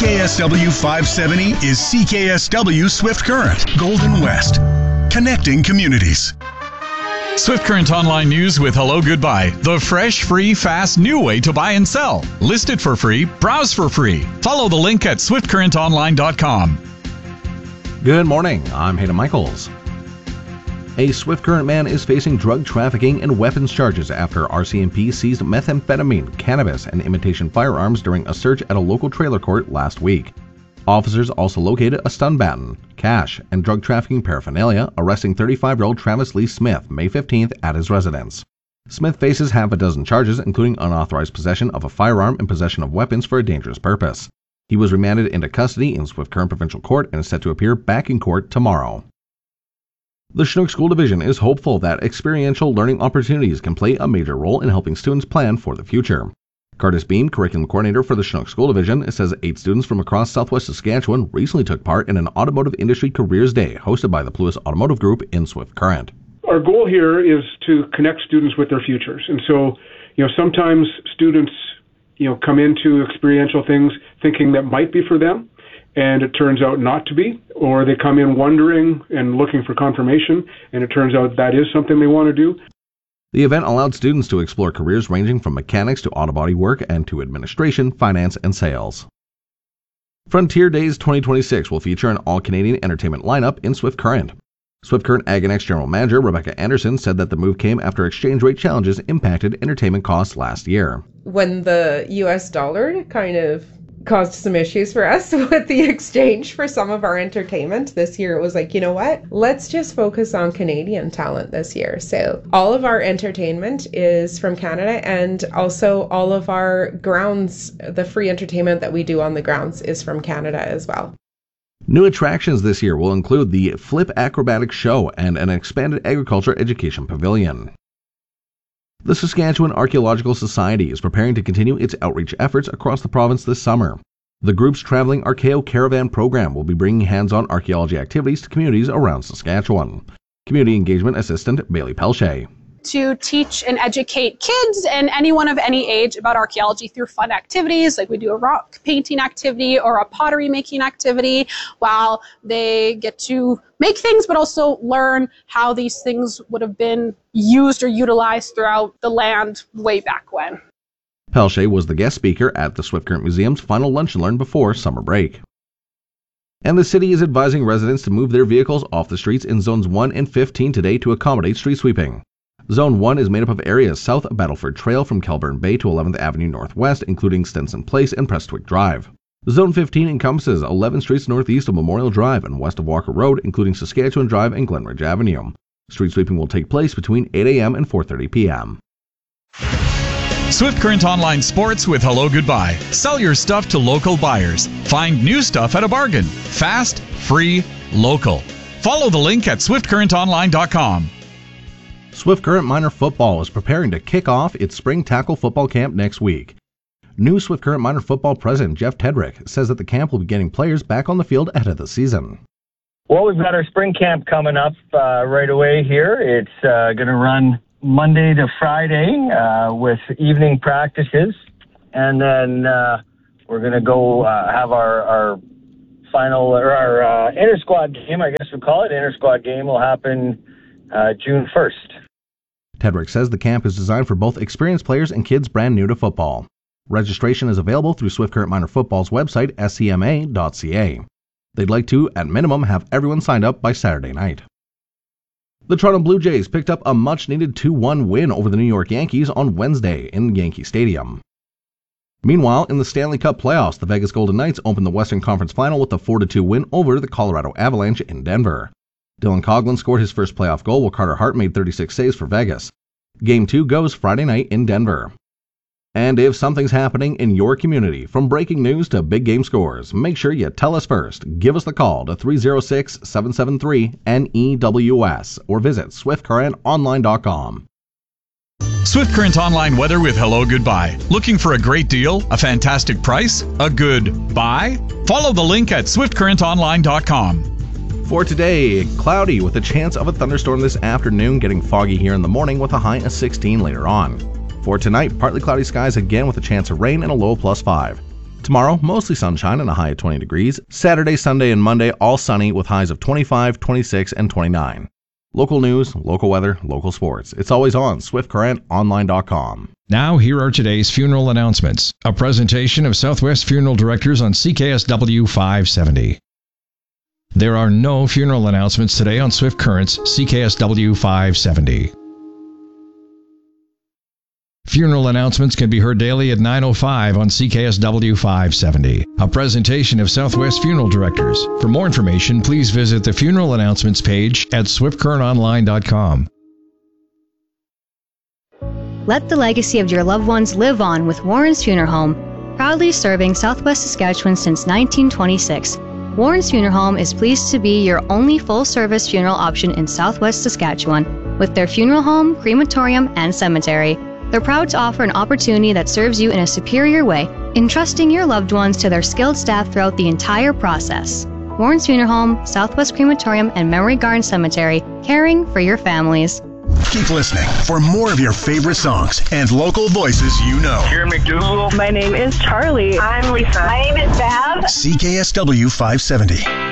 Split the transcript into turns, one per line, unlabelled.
CKSW 570 is CKSW Swift Current, Golden West, connecting communities.
Swift Current Online News with Hello Goodbye, the fresh, free, fast, new way to buy and sell. List it for free, browse for free. Follow the link at swiftcurrentonline.com.
Good morning, I'm Hayden Michaels. A Swift Current man is facing drug trafficking and weapons charges after RCMP seized methamphetamine, cannabis, and imitation firearms during a search at a local trailer court last week. Officers also located a stun baton, cash, and drug trafficking paraphernalia, arresting 35-year-old Travis Lee Smith May 15th at his residence. Smith faces half a dozen charges, including unauthorized possession of a firearm and possession of weapons for a dangerous purpose. He was remanded into custody in Swift Current Provincial Court and is set to appear back in court tomorrow. The Chinook School Division is hopeful that experiential learning opportunities can play a major role in helping students plan for the future. Curtis Beam, Curriculum Coordinator for the Chinook School Division, says 8 students from across southwest Saskatchewan recently took part in an Automotive Industry Careers Day hosted by the Pluis Automotive Group in Swift Current.
Our goal here is to connect students with their futures. And so, sometimes students, come into experiential things thinking that might be for them, and it turns out not to be, or they come in wondering and looking for confirmation, and it turns out that is something they want to do.
The event allowed students to explore careers ranging from mechanics to auto body work and to administration, finance, and sales. Frontier Days 2026 will feature an all-Canadian entertainment lineup in Swift Current. Swift Current AgNex General Manager Rebecca Anderson said that the move came after exchange rate challenges impacted entertainment costs last year.
When the US dollar kind of caused some issues for us with the exchange for some of our entertainment. This year it was like, let's just focus on Canadian talent this year. So all of our entertainment is from Canada, and also all of our grounds, the free entertainment that we do on the grounds is from Canada as well.
New attractions this year will include the Flip Acrobatic Show and an expanded agriculture education pavilion. The Saskatchewan Archaeological Society is preparing to continue its outreach efforts across the province this summer. The group's traveling Archaeo Caravan program will be bringing hands-on archaeology activities to communities around Saskatchewan. Community Engagement Assistant Bailey Pelche.
To teach and educate kids and anyone of any age about archaeology through fun activities, like we do a rock painting activity or a pottery making activity, while they get to make things but also learn how these things would have been used or utilized throughout the land way back when.
Pelche was the guest speaker at the Swift Current Museum's final Lunch and Learn before summer break. And the city is advising residents to move their vehicles off the streets in Zones 1 and 15 today to accommodate street sweeping. Zone 1 is made up of areas south of Battleford Trail from Kelburn Bay to 11th Avenue Northwest, including Stenson Place and Prestwick Drive. Zone 15 encompasses 11 streets northeast of Memorial Drive and west of Walker Road, including Saskatchewan Drive and Glenridge Avenue. Street sweeping will take place between 8 a.m. and 4:30 p.m.
Swift Current Online Sports with Hello Goodbye. Sell your stuff to local buyers. Find new stuff at a bargain. Fast, free, local. Follow the link at swiftcurrentonline.com.
Swift Current Minor Football is preparing to kick off its spring tackle football camp next week. New Swift Current Minor Football President Jeff Tedrick says that the camp will be getting players back on the field ahead of the season.
Well, we've got our spring camp coming up right away here. It's going to run Monday to Friday with evening practices. And then we're going to go have our final, or our inter-squad game, I guess we'll call it. Inter-squad game will happen June 1st.
Tedrick says the camp is designed for both experienced players and kids brand new to football. Registration is available through Swift Current Minor Football's website, scma.ca. They'd like to, at minimum, have everyone signed up by Saturday night. The Toronto Blue Jays picked up a much-needed 2-1 win over the New York Yankees on Wednesday in Yankee Stadium. Meanwhile, in the Stanley Cup playoffs, the Vegas Golden Knights opened the Western Conference Final with a 4-2 win over the Colorado Avalanche in Denver. Dylan Coghlan scored his first playoff goal while Carter Hart made 36 saves for Vegas. Game 2 goes Friday night in Denver. And if something's happening in your community, from breaking news to big game scores, make sure you tell us first. Give us the call to 306-773-NEWS or visit swiftcurrentonline.com.
Swift Current Online weather with Hello Goodbye. Looking for a great deal, a fantastic price, a good buy? Follow the link at swiftcurrentonline.com.
For today, cloudy with a chance of a thunderstorm this afternoon, getting foggy here in the morning with a high of 16 later on. For tonight, partly cloudy skies again with a chance of rain and a low of +5. Tomorrow, mostly sunshine and a high of 20 degrees. Saturday, Sunday, and Monday, all sunny with highs of 25, 26, and 29. Local news, local weather, local sports. It's always on SwiftCurrentOnline.com.
Now, here are today's funeral announcements. A presentation of Southwest Funeral Directors on CKSW 570. There are no funeral announcements today on Swift Current's CKSW 570. Funeral announcements can be heard daily at 9:05 on CKSW 570. A presentation of Southwest Funeral Directors. For more information, please visit the funeral announcements page at SwiftCurrentOnline.com.
Let the legacy of your loved ones live on with Warren's Funeral Home, proudly serving Southwest Saskatchewan since 1926. Warren's Funeral Home is pleased to be your only full-service funeral option in Southwest Saskatchewan, with their funeral home, crematorium, and cemetery. They're proud to offer an opportunity that serves you in a superior way, entrusting your loved ones to their skilled staff throughout the entire process. Warren's Funeral Home, Southwest Crematorium, and Memory Garden Cemetery, caring for your families.
Keep listening for more of your favorite songs and local voices you know.
Here in McDougal.
My name is Charlie.
I'm Lisa.
My name is Bev.
CKSW 570.